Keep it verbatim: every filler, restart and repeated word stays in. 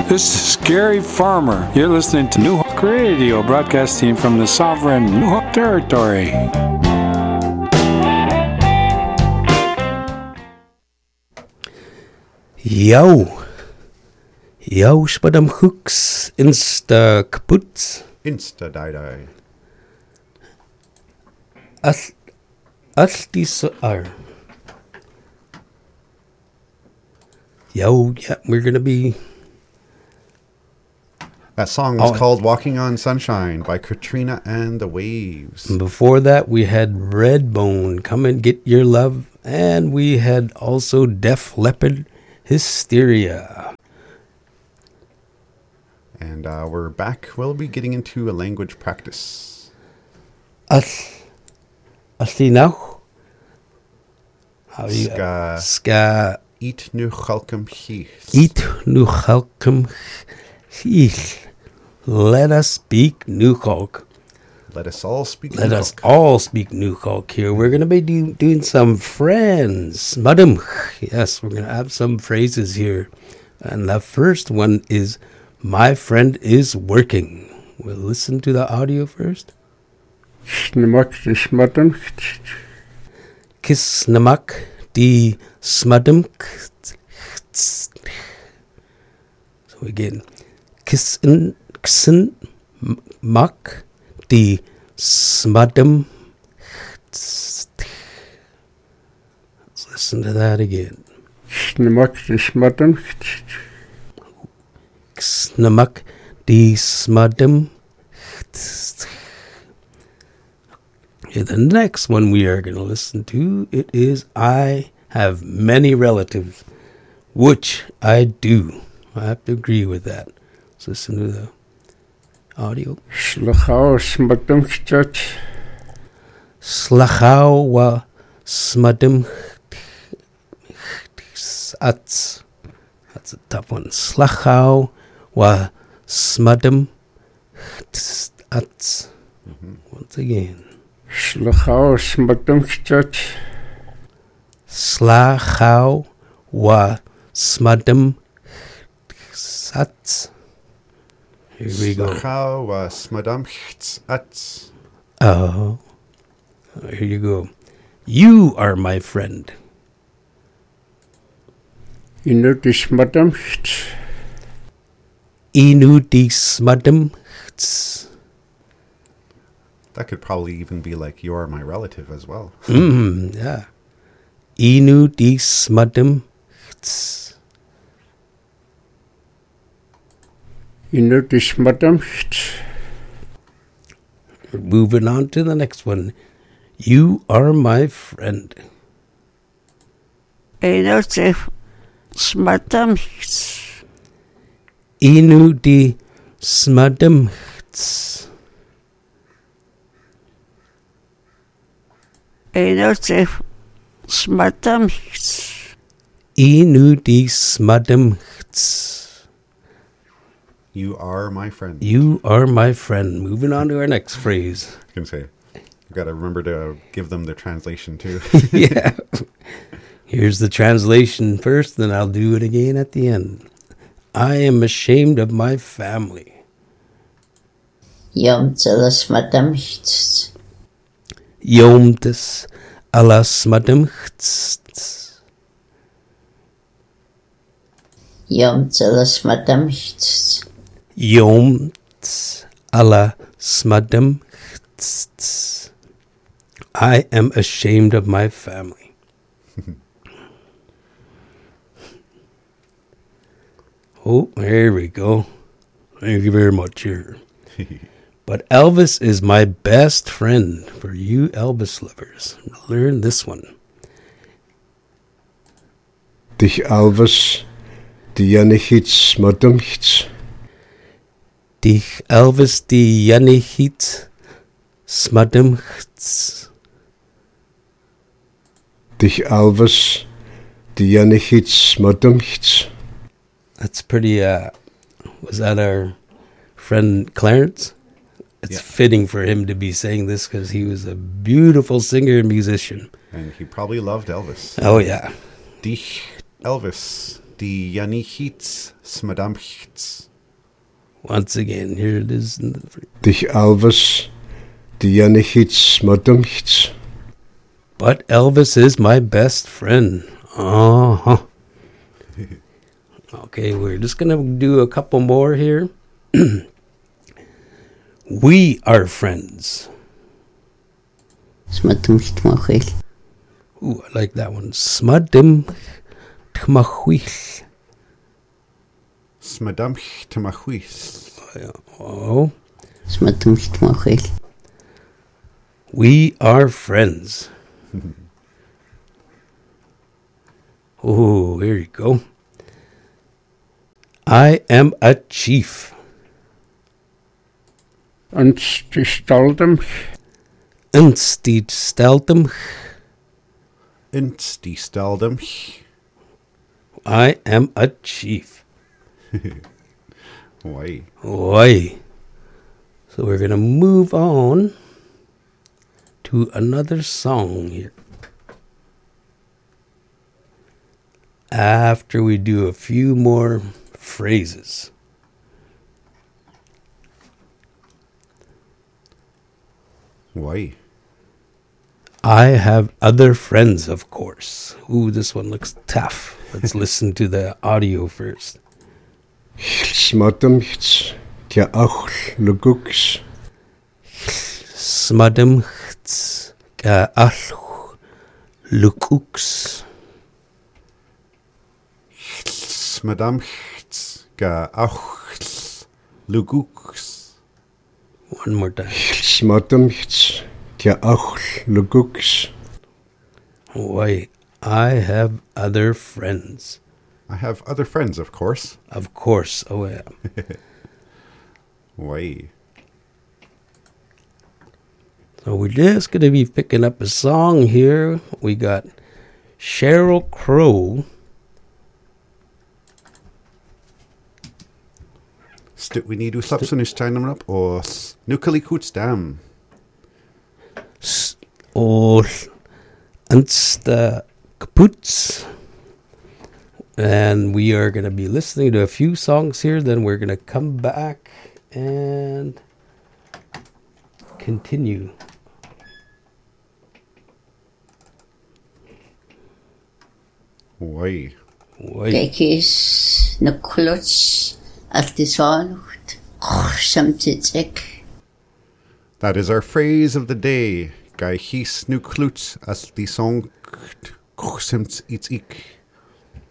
This is Gary Farmer. You're listening to New Hawk Radio, broadcasting from the sovereign New Hawk territory. Yo. Yo, spadam hooks, insta kaput. Insta die die. Al, alti so ar. Yo, yeah, we're gonna be. That song was Oh. called Walking on Sunshine by Katrina and the Waves. Before that, we had Redbone, Come and Get Your Love, and we had also Def Leppard, Hysteria. And uh, we're back. We'll be getting into a language practice. Al, alti now. How do you? Ska. Ska. Eat nu chalkum chis. Eat nu chalkum chis. Let us speak Nuxalk. Let us all speak Let Nuxalk. us all speak Nuxalk here. We're going to be do, doing some friends. Madam. Yes, we're going to have some phrases here. And the first one is, my friend is working. We'll listen to the audio first. Kiss namak di smadum. So again, kiss in ksin mak di smadum. Let's listen to that again. Snamak di smadum. Okay, the next one we are going to listen to, it is I have many relatives, which I do. I have to agree with that. Let's listen to the audio. Slachau wa smadum. That's that's a tough one. Slachau wa smadum. That's once again. Slachau wa smadum. That's. Here we go. Slachau wa smadum chats. Oh, here you go. You are my friend. Inu di smadum. Inu di smadum. That could probably even be like, you are my relative as well. Mm, yeah. Inu di smadum. Inu di smadum. We're moving on to the next one. You are my friend. Inu di smadum. Inu di smadum. Inu di smadum. Inu di smadum. You are my friend. You are my friend. Moving on to our next phrase. I can say, you got to remember to give them the translation too. Yeah. Here's the translation first, then I'll do it again at the end. I am ashamed of my family. Yomtes madam. Yomtes alas madam. Yomtes madam. Yom ala smadam. I am ashamed of my family. Oh, here we go. Thank you very much here. But Elvis is my best friend. For you Elvis lovers, learn this one. Dich Elvis, die Janichits Madumchits. Dich Elvis die Janichits Smadumchits. Dich Elvis die Janichits Madumchits. That's pretty, uh, was that our friend Clarence? It's yeah. fitting for him to be saying this because he was a beautiful singer and musician. And he probably loved Elvis. Oh, yeah. Dich Elvis. Die Janichits Smadamchts. Once again, here it is. In the, Dich Elvis, die Janichits Madumchts. but Elvis is my best friend. Uh-huh. Okay, we're just going to do a couple more here. We are friends. Smatumch tmachil. Ooh, I like that one. Smadim tmachwich. Smadamch Tamahuis. Oh, Smatumch tmachil. we are friends. Oh, here you go. I am a chief. Und die Staldem, Instead steltem. Insti Staldamch. I am a chief. Why? Oi. So we're going to move on to another song here. After we do a few more phrases. Why? I have other friends, of course. Ooh, this one looks tough. Let's listen to the audio first. Smadumchts, ja auch Luguks. Smadimchts ga alch lukuks. Smadamchts ga auch Luguks. One more time. Smadumchts, ja auch Luguks. Why, I have other friends. I have other friends, of course. Of course. Oh, yeah. Why? So we're just going to be picking up a song here. We got Sheryl Crow. Stut we need to slapsen us time up or Nukali Kutsdam. Og Unsta Kaputs. And we are going to be listening to a few songs here. Then we're going to come back and continue. Why? Wait. Gekis na kluts at die Sonnenlucht. Samtidig. That is our phrase of the day. Gai his nu kluts as die song kuchsemt iets ik.